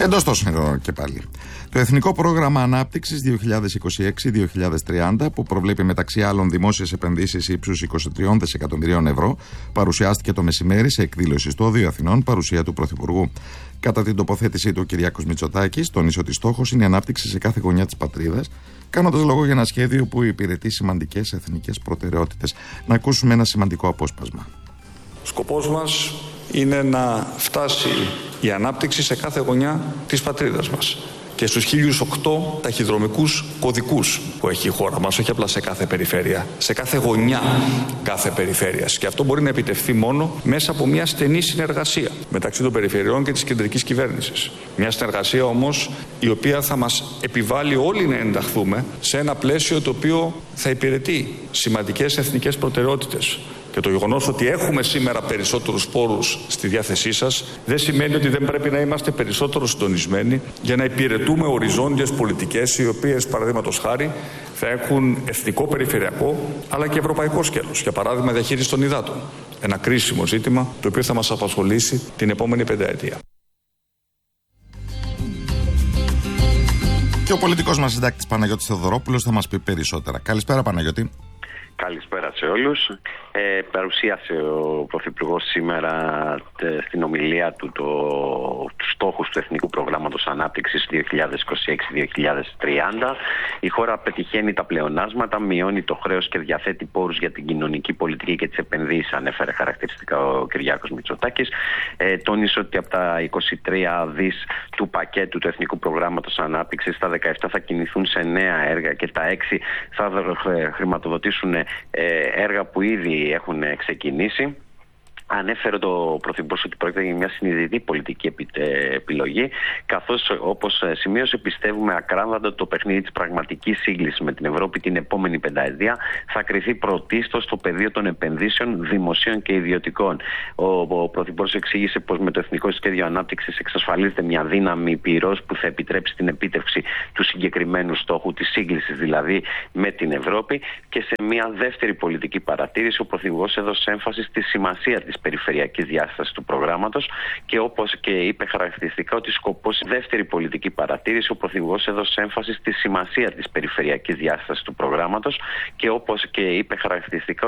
Εντός των σύνορων και πάλι. Το Εθνικό Πρόγραμμα Ανάπτυξης 2026-2030, που προβλέπει μεταξύ άλλων δημόσιες επενδύσεις ύψους 23 δισεκατομμυρίων ευρώ, παρουσιάστηκε το μεσημέρι σε εκδήλωση στο Όδιο Αθηνών, παρουσία του Πρωθυπουργού. Κατά την τοποθέτησή του, ο Κυριάκος Μητσοτάκης τόνισε ότι στόχος είναι η ανάπτυξη σε κάθε γωνιά της πατρίδας, κάνοντας λόγο για ένα σχέδιο που υπηρετεί σημαντικές εθνικές προτεραιότητες. Να ακούσουμε ένα σημαντικό απόσπασμα. Σκοπός μας είναι να φτάσει η ανάπτυξη σε κάθε γωνιά της πατρίδας μας και στους 1008 ταχυδρομικούς κωδικούς που έχει η χώρα μας, όχι απλά σε κάθε περιφέρεια, σε κάθε γωνιά κάθε περιφέρειας. Και αυτό μπορεί να επιτευχθεί μόνο μέσα από μια στενή συνεργασία μεταξύ των περιφερειών και της κεντρικής κυβέρνησης. Μια συνεργασία όμως η οποία θα μας επιβάλλει όλοι να ενταχθούμε σε ένα πλαίσιο το οποίο θα υπηρετεί σημαντικές εθνικές προτεραιότητες. Και το γεγονός ότι έχουμε σήμερα περισσότερους πόρους στη διάθεσή σας δεν σημαίνει ότι δεν πρέπει να είμαστε περισσότερο συντονισμένοι για να υπηρετούμε οριζόντιες πολιτικές οι οποίες, παραδείγματος χάρη, θα έχουν εθνικό, περιφερειακό αλλά και ευρωπαϊκό σκέλος. Για παράδειγμα, διαχείριση των υδάτων. Ένα κρίσιμο ζήτημα το οποίο θα μας απασχολήσει την επόμενη πενταετία. Και ο πολιτικός μας συντάκτης Παναγιώτης Θεοδωρόπουλος θα μας πει περισσότερα. Καλησπέρα, Παναγιώτη. Καλησπέρα σε όλους. Παρουσίασε ο Πρωθυπουργός σήμερα στην ομιλία του τους στόχους του Εθνικού Προγράμματος Ανάπτυξης 2026-2030. Η χώρα πετυχαίνει τα πλεονάσματα, μειώνει το χρέος και διαθέτει πόρους για την κοινωνική πολιτική και τις επενδύσεις, ανέφερε χαρακτηριστικά ο Κυριάκος Μητσοτάκης. Τόνισε ότι από τα 23 δις του πακέτου του Εθνικού Προγράμματος Ανάπτυξης, τα 17 θα κινηθούν σε νέα έργα και τα 6 θα χρηματοδοτήσουν έργα που ήδη έχουν ξεκινήσει. Ανέφερε το Πρωθυπουργός ότι πρόκειται για μια συνειδητή πολιτική επιλογή, καθώς, όπως σημείωσε, πιστεύουμε ακράδαντα το παιχνίδι της πραγματικής σύγκλησης με την Ευρώπη την επόμενη πενταετία θα κριθεί πρωτίστως στο πεδίο των επενδύσεων δημοσίων και ιδιωτικών. Ο Πρωθυπουργός εξήγησε πως με το Εθνικό Σχέδιο Ανάπτυξης εξασφαλίζεται μια δύναμη πυρός που θα επιτρέψει την επίτευξη του συγκεκριμένου στόχου, της σύγκλησης δηλαδή με την Ευρώπη. Και σε μια δεύτερη πολιτική παρατήρηση, ο Πρωθυπουργός έδωσε έμφαση στη σημασία της περιφερειακής διάστασης του προγράμματος και όπως και είπε χαρακτηριστικά ότι σκοπός δεύτερη πολιτική παρατήρηση, ο Πρωθυπουργός έδωσε έμφαση στη σημασία της περιφερειακής διάστασης του προγράμματος και όπως και είπε χαρακτηριστικά